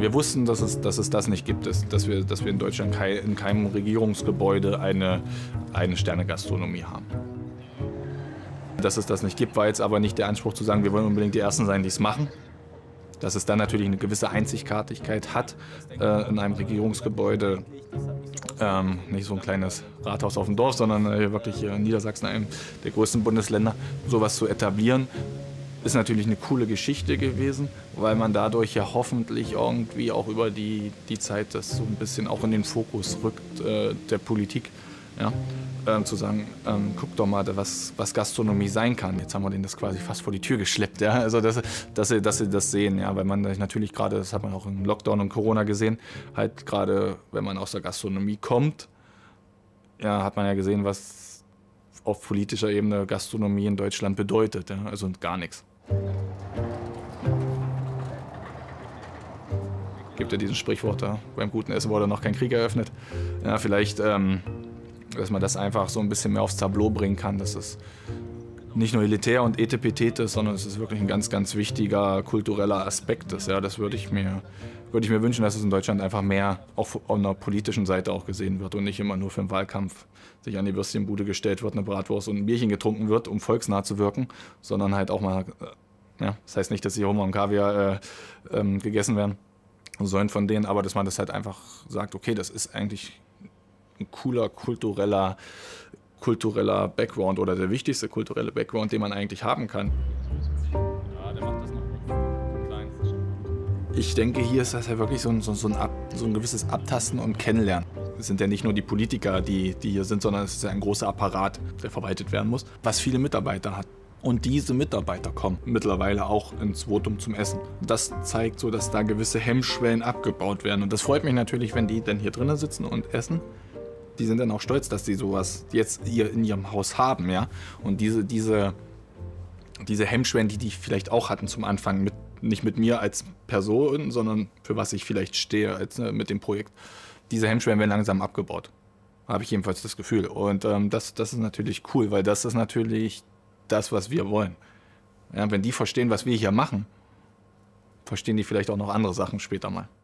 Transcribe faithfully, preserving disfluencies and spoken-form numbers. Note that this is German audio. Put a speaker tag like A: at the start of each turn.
A: Wir wussten, dass es, dass es das nicht gibt, dass, dass, wir, dass wir in Deutschland kei, in keinem Regierungsgebäude eine, eine Sterne-Gastronomie haben. Dass es das nicht gibt, war jetzt aber nicht der Anspruch zu sagen, wir wollen unbedingt die Ersten sein, die es machen. Dass es dann natürlich eine gewisse Einzigartigkeit hat äh, in einem Regierungsgebäude. Ähm, nicht so ein kleines Rathaus auf dem Dorf, sondern äh, wirklich hier in Niedersachsen, einem der größten Bundesländer, sowas zu etablieren. Ist natürlich eine coole Geschichte gewesen, weil man dadurch ja hoffentlich irgendwie auch über die, die Zeit das so ein bisschen auch in den Fokus rückt äh, der Politik. Ja? Ähm, zu sagen, ähm, guck doch mal, was, was Gastronomie sein kann. Jetzt haben wir denen das quasi fast vor die Tür geschleppt. Ja? Also dass, dass, sie, dass sie das sehen, ja? Weil man natürlich gerade, das hat man auch im Lockdown und Corona gesehen, halt gerade, wenn man aus der Gastronomie kommt, ja, hat man ja gesehen, was auf politischer Ebene Gastronomie in Deutschland bedeutet. Ja? Also gar nichts. Gibt ja diesen Sprichwort, ja, beim guten Essen wurde noch kein Krieg eröffnet. Ja, vielleicht, ähm, dass man das einfach so ein bisschen mehr aufs Tableau bringen kann, dass es nicht nur elitär und etepetete ist, sondern es ist wirklich ein ganz, ganz wichtiger kultureller Aspekt ist. Ja, das würde ich mir, würde ich mir wünschen, dass es in Deutschland einfach mehr auch auf einer politischen Seite auch gesehen wird und nicht immer nur für den Wahlkampf sich an die Würstchenbude gestellt wird, eine Bratwurst und ein Bierchen getrunken wird, um volksnah zu wirken, sondern halt auch mal, ja, das heißt nicht, dass hier Hummer und Kaviar äh, ähm, gegessen werden sollen von denen, aber dass man das halt einfach sagt, okay, das ist eigentlich ein cooler kultureller, kultureller Background oder der wichtigste kulturelle Background, den man eigentlich haben kann. Ja, der macht das noch klein. Ich denke, hier ist das ja wirklich so ein, so, so, ein Ab, so ein gewisses Abtasten und Kennenlernen. Es sind ja nicht nur die Politiker, die, die hier sind, sondern es ist ja ein großer Apparat, der verwaltet werden muss, was viele Mitarbeiter hat. Und diese Mitarbeiter kommen mittlerweile auch ins Votum zum Essen. Das zeigt so, dass da gewisse Hemmschwellen abgebaut werden. Und das freut mich natürlich, wenn die dann hier drinnen sitzen und essen. Die sind dann auch stolz, dass die sowas jetzt hier in ihrem Haus haben, ja. Und diese, diese, diese Hemmschwellen, die die vielleicht auch hatten zum Anfang, mit, nicht mit mir als Person, sondern für was ich vielleicht stehe als, äh, mit dem Projekt, diese Hemmschwellen werden langsam abgebaut. Habe ich jedenfalls das Gefühl. Und ähm, das, das ist natürlich cool, weil das ist natürlich das, was wir wollen. Ja, wenn die verstehen, was wir hier machen, verstehen die vielleicht auch noch andere Sachen später mal.